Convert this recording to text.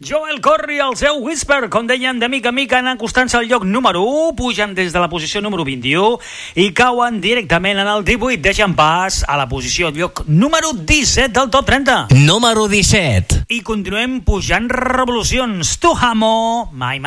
Joel Corry, el seu Whisper, com deien, de mica en mica, anar acostant-se al lloc número 1, pugen des de la posició número 21 i cauen directament en el 18, deixen pas a la posició lloc número 17 del top 30. Número 17. I continuem pujant revolucions. Tu Hamo, My